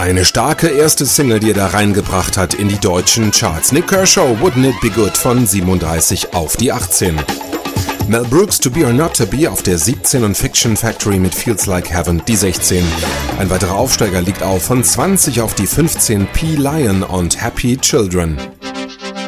Eine starke erste Single, die er da reingebracht hat in die deutschen Charts. Nik Kershaw, Wouldn't It Be Good von 37 auf die 18. Mel Brooks, To Be or Not To Be auf der 17 und Fiction Factory mit Feels Like Heaven die 16. Ein weiterer Aufsteiger liegt auf von 20 auf die 15 P. Lion und Happy Children.